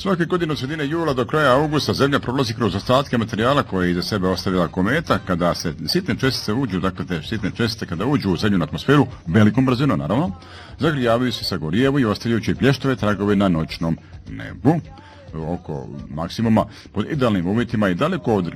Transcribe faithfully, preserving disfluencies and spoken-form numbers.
Svake godine od sredine jula do kraja augusta Zemlja prolazi kroz ostatke materijala koje je iza sebe ostavila kometa. Kada se sitne čestice uđu, dakle te sitne čestice kada uđu u zemljenu atmosferu, velikom brzinom naravno, zagrijavaju se sa gorijevom i ostavljajući plještove tragove na noćnom nebu oko maksimuma pod idealnim uvjetima i daleko od